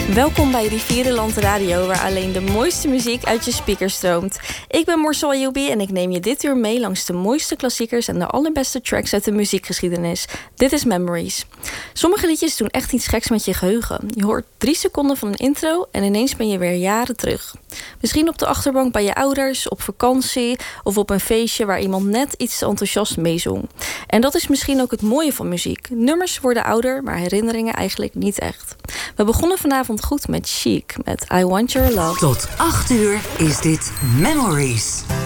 Welkom bij Rivierenland Radio, waar alleen de mooiste muziek uit je speakers stroomt. Ik ben Morsel Ayobi en ik neem je dit uur mee langs de mooiste klassiekers en de allerbeste tracks uit de muziekgeschiedenis. Dit is Memories. Sommige liedjes doen echt iets geks met je geheugen. Je hoort 3 seconden van een intro en ineens ben je weer jaren terug. Misschien op de achterbank bij je ouders, op vakantie of op een feestje waar iemand net iets te enthousiast meezong. En dat is misschien ook het mooie van muziek. Nummers worden ouder, maar herinneringen eigenlijk niet echt. We begonnen vanavond goed met Chic, met I Want Your Love. Tot 8 uur is dit Memories.